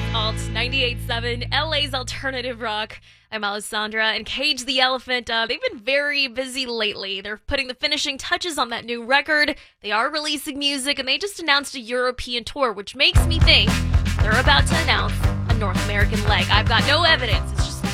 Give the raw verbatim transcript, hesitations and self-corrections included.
It's Alt ninety-eight point seven, L A's alternative rock. I'm Alessandra, and Cage the Elephant, uh, they've been very busy lately. They're putting the finishing touches on that new record. They are releasing music, and they just announced a European tour, which makes me think they're about to announce a North American leg. I've got no evidence. It's just